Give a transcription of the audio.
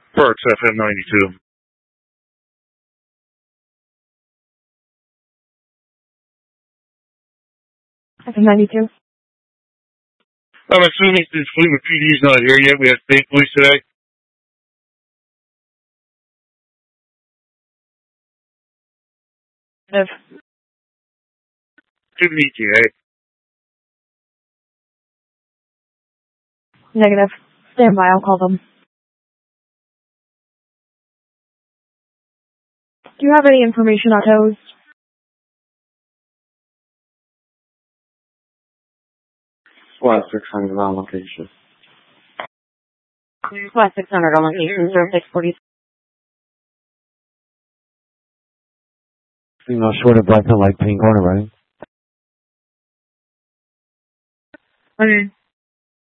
Perks FM 92. FM 92. I'm assuming since Cleveland PD's not here yet, we have state police today. Negative. Good to meet you, eh? Negative. Stand by, I'll call them. Do you have any information on toes? Flat 600 on location. Flat 600 on location, 0640. Female short of black and light pink corner, right? Okay.